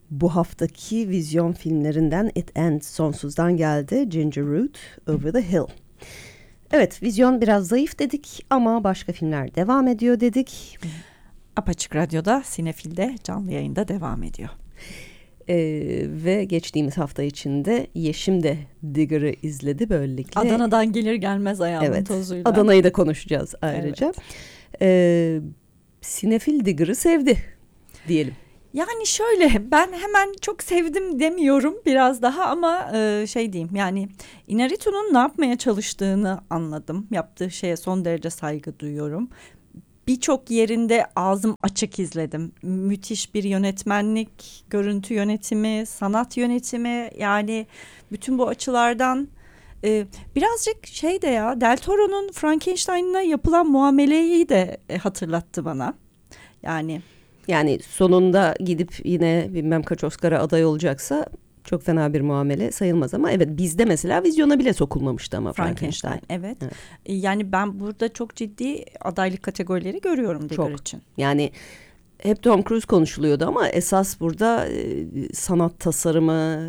bu haftaki vizyon filmlerinden It Ends Sonsuz'dan geldi. Ginger Root, Over the Hill. Evet, vizyon biraz zayıf dedik ama başka filmler devam ediyor dedik. Apaçık Radyo'da, Sinefil'de canlı yayında devam ediyor. Ve geçtiğimiz hafta içinde Yeşim de Digger'ı izledi böylelikle. Adana'dan gelir gelmez ayağımın tozuyla. Adana'yı da konuşacağız ayrıca. Evet. Sinefil Digger'ı sevdi diyelim. Yani şöyle, ben hemen çok sevdim demiyorum biraz daha ama şey diyeyim, yani Inarritu'nun ne yapmaya çalıştığını anladım. Yaptığı şeye son derece saygı duyuyorum. Birçok yerinde ağzım açık izledim. Müthiş bir yönetmenlik, görüntü yönetimi, sanat yönetimi, yani bütün bu açılardan birazcık şey de ya, Del Toro'nun Frankenstein'ına yapılan muameleyi de hatırlattı bana. Yani sonunda gidip yine bilmem kaç Oscar'a aday olacaksa çok fena bir muamele sayılmaz ama evet, bizde mesela vizyona bile sokulmamıştı ama Frankenstein. Evet. Yani ben burada çok ciddi adaylık kategorileri görüyorum Digger için. Yani hep Tom Cruise konuşuluyordu ama esas burada sanat tasarımı,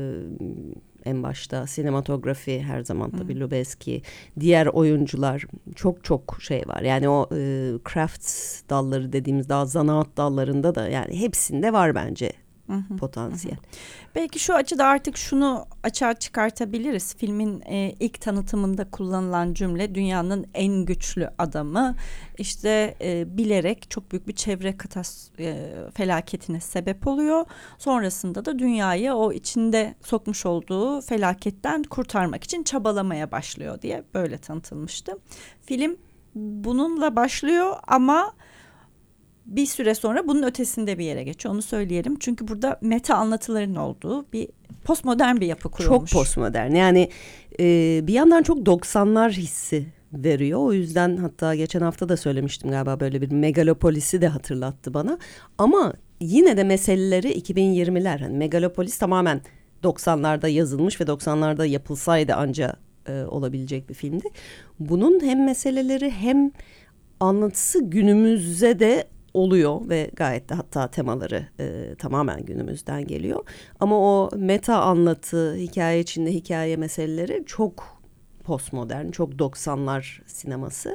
en başta sinematografi, her zaman tabii Lubezki, diğer oyuncular, çok şey var. Yani o crafts dalları dediğimiz daha zanaat dallarında da yani hepsinde var bence potansiyel. Belki şu açıda artık şunu açığa çıkartabiliriz. Filmin ilk tanıtımında kullanılan cümle, dünyanın en güçlü adamı işte bilerek çok büyük bir çevre felaketine sebep oluyor. Sonrasında da dünyayı o içinde sokmuş olduğu felaketten kurtarmak için çabalamaya başlıyor diye böyle tanıtılmıştı. Film bununla başlıyor ama bir süre sonra bunun ötesinde bir yere geçiyor, onu söyleyelim. Çünkü burada meta anlatıların olduğu bir postmodern bir yapı kurulmuş. Çok postmodern, yani bir yandan çok 90'lar hissi veriyor. O yüzden hatta geçen hafta da söylemiştim galiba, böyle bir Megalopolis'i de hatırlattı bana. Ama yine de meseleleri 2020'ler. Hani Megalopolis tamamen 90'larda yazılmış ve 90'larda yapılsaydı anca olabilecek bir filmdi. Bunun hem meseleleri hem anlatısı günümüze de oluyor ve gayet de hatta temaları tamamen günümüzden geliyor. Ama o meta anlatı, hikaye içinde hikaye meseleleri çok postmodern, çok 90'lar sineması.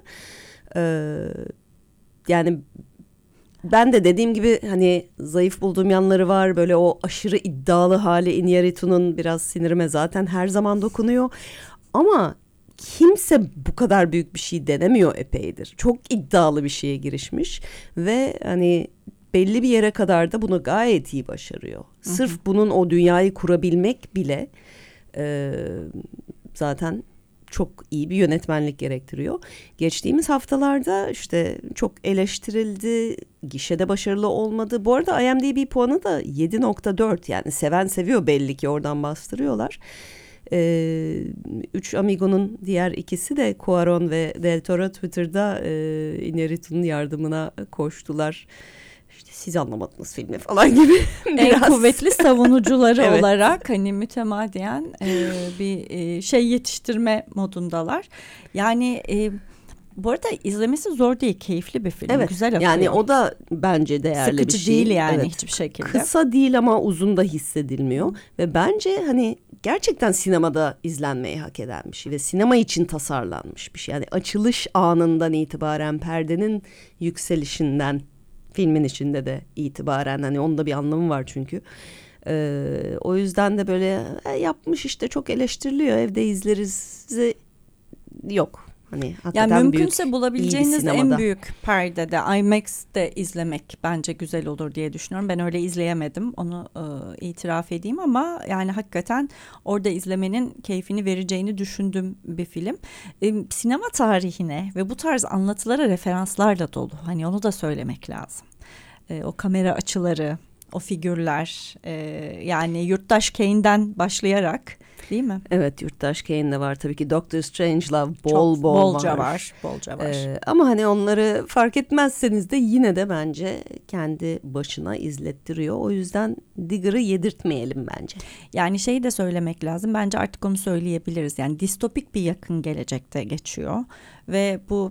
Yani ben de dediğim gibi hani zayıf bulduğum yanları var. Böyle o aşırı iddialı hali Inarritu'nun biraz sinirime zaten her zaman dokunuyor. Ama kimse bu kadar büyük bir şey denemiyor epeydir. Çok iddialı bir şeye girişmiş ve hani belli bir yere kadar da bunu gayet iyi başarıyor. Sırf bunun o dünyayı kurabilmek bile zaten çok iyi bir yönetmenlik gerektiriyor. Geçtiğimiz haftalarda işte çok eleştirildi, gişede başarılı olmadı. Bu arada IMDb puanı da 7.4, yani seven seviyor belli ki, oradan bastırıyorlar. Üç Amigo'nun diğer ikisi de, Cuarón ve Del Toro, Twitter'da Inarritu'nun yardımına koştular. İşte siz anlamadınız filmi falan gibi. En kuvvetli savunucuları evet, olarak hani mütemadiyen bir şey yetiştirme modundalar. Yani bu arada izlemesi zor değil, keyifli bir film. Evet, güzel akıyor. Yani o da bence değerli sıkıcı bir şey. Sıkıcı değil yani, evet, hiçbir şekilde. Kısa değil ama uzun da hissedilmiyor. Ve bence hani gerçekten sinemada izlenmeyi hak eden bir şey ve sinema için tasarlanmış bir şey. Yani açılış anından itibaren, perdenin yükselişinden, filmin içinde de itibaren, hani onun da bir anlamı var çünkü. O yüzden de böyle yapmış işte, çok eleştiriliyor, evde izleriz, yok. Hani yani mümkünse bulabileceğiniz en büyük perdede, IMAX'te izlemek bence güzel olur diye düşünüyorum. Ben öyle izleyemedim, onu itiraf edeyim, ama yani hakikaten orada izlemenin keyfini vereceğini düşündüğüm bir film. Sinema tarihine ve bu tarz anlatılara referanslarla dolu. Hani onu da söylemek lazım. O kamera açıları, o figürler, yani Yurttaş Kane'den başlayarak, değil mi? Evet, Yurttaş Kane de var tabii ki. Doctor Strangelove bolca var. Ama hani onları fark etmezseniz de yine de bence kendi başına izlettiriyor. O yüzden Digger'ı yedirtmeyelim bence. Yani şeyi de söylemek lazım. Bence artık onu söyleyebiliriz. Yani distopik bir yakın gelecekte geçiyor ve bu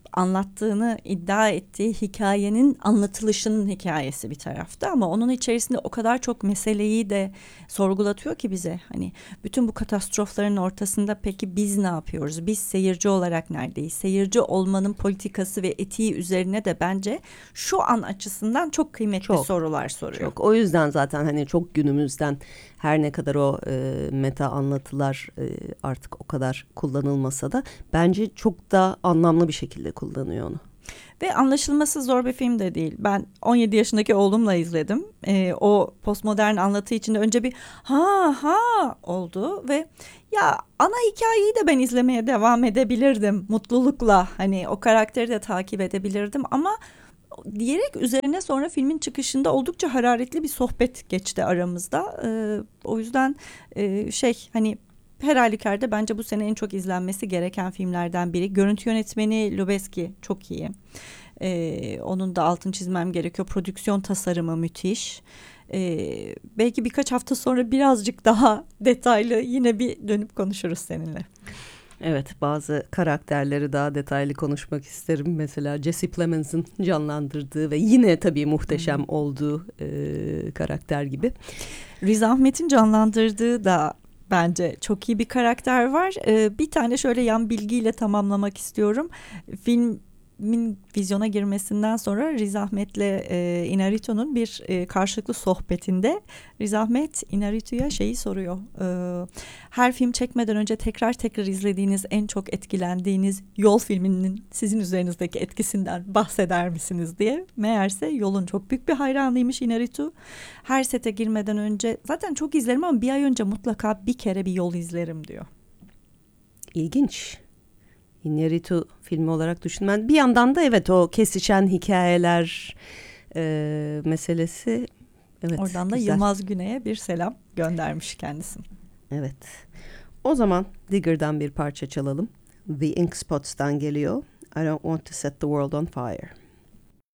anlattığını iddia ettiği hikayenin anlatılışının hikayesi bir tarafta, ama onun içerisinde o kadar çok meseleyi de sorgulatıyor ki bize. Hani bütün bu katastrofların ortasında peki biz ne yapıyoruz? Biz seyirci olarak neredeyiz? Seyirci olmanın politikası ve etiği üzerine de bence şu an açısından çok kıymetli sorular soruyor. Çok. O yüzden zaten hani çok günümüzden, her ne kadar o meta anlatılar artık o kadar kullanılmasa da bence çok da anlamlı bir şekilde kullanıyor onu. Ve anlaşılması zor bir film de değil. Ben 17 yaşındaki oğlumla izledim. O postmodern anlatı içinde önce bir ha oldu ve ya ana hikayeyi de ben izlemeye devam edebilirdim mutlulukla. Hani o karakteri de takip edebilirdim ama diyerek üzerine sonra filmin çıkışında oldukça hararetli bir sohbet geçti aramızda. O yüzden hani her halükarda bence bu sene en çok izlenmesi gereken filmlerden biri. Görüntü yönetmeni Lubezki çok iyi. Onun da altını çizmem gerekiyor. Prodüksiyon tasarımı müthiş. Belki birkaç hafta sonra birazcık daha detaylı yine bir dönüp konuşuruz seninle. Evet, bazı karakterleri daha detaylı konuşmak isterim. Mesela Jesse Plemons'ın canlandırdığı ve yine tabii muhteşem olduğu karakter gibi. Riz Ahmet'in canlandırdığı da bence çok iyi bir karakter var. Bir tane şöyle yan bilgiyle tamamlamak istiyorum. Filmin vizyona girmesinden sonra Riz Ahmet'le Inarritu'nun bir karşılıklı sohbetinde Riz Ahmet Inarritu'ya şeyi soruyor. Her film çekmeden önce tekrar izlediğiniz, en çok etkilendiğiniz Yol filminin sizin üzerinizdeki etkisinden bahseder misiniz diye. Meğerse Yol'un çok büyük bir hayranıymış Inarritu. Her sete girmeden önce zaten çok izlerim ama bir ay önce mutlaka bir kere bir Yol izlerim diyor. İlginç. Inarritu filmi olarak düşünmen. Bir yandan da evet, o kesişen hikayeler meselesi. Evet, oradan da güzel. Yılmaz Güney'e bir selam göndermiş kendisi. Evet. O zaman Digger'dan bir parça çalalım. The Ink Spots'tan geliyor. I don't want to set the world on fire.